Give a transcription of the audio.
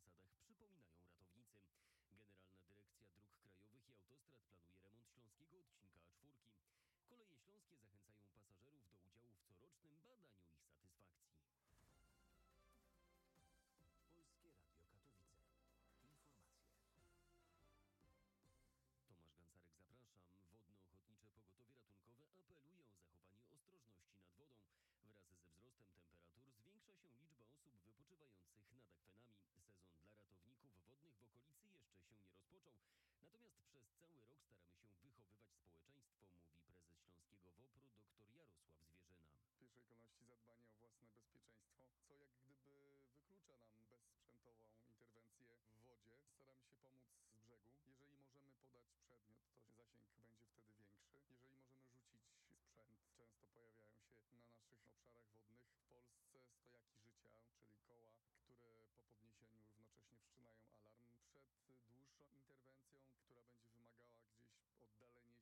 zasadach, przypominają ratownicy. Generalna Dyrekcja Dróg Krajowych i Autostrad planuje remont śląskiego odcinka A4. Koleje śląskie zachęcają pasażerów do udziału w corocznym badaniu ich satysfakcji. Polskie Radio Katowice. Informacje. Tomasz Gancarek, zapraszam. Wodno-Ochotnicze Pogotowie Ratunkowe apeluje o zachowanie ostrożności nad wodą. Wraz ze wzrostem temperatur zwiększa się liczba osób wypoczywających nad akwenami. Sezon dla ratowników wodnych w okolicy jeszcze się nie rozpoczął. Natomiast przez cały rok staramy się wychowywać społeczeństwo, mówi prezes Śląskiego WOPR-u dr Jarosław Zwierzyna. W pierwszej kolejności zadbanie o własne bezpieczeństwo, co jak gdyby wyklucza nam bezsprzętową interwencję w wodzie. Staramy się pomóc z brzegu. Jeżeli możemy podać przedmiot, to zasięg będzie wtedy większy. Jeżeli możemy